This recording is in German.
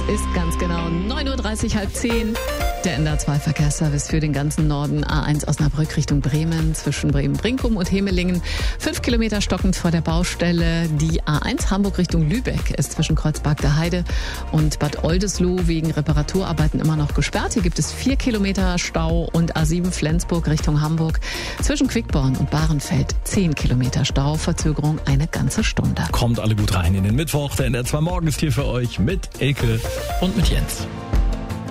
ist ganz genau 9:30 Uhr, halb 10. Der NDR2-Verkehrsservice für den ganzen Norden. A1 Osnabrück Richtung Bremen, zwischen Bremen-Brinkum und Hemelingen. 5 Kilometer stockend vor der Baustelle. Die A1 Hamburg Richtung Lübeck ist zwischen Kreuzberg der Heide und Bad Oldesloe wegen Reparaturarbeiten immer noch gesperrt. Hier gibt es 4 Kilometer Stau und A7 Flensburg Richtung Hamburg. Zwischen Quickborn und Bahrenfeld 10 Kilometer Stau. Verzögerung eine ganze Stunde. Kommt alle gut rein in den Mittwoch. Der NDR2 Morgen ist hier für euch mit Elke und mit Jens.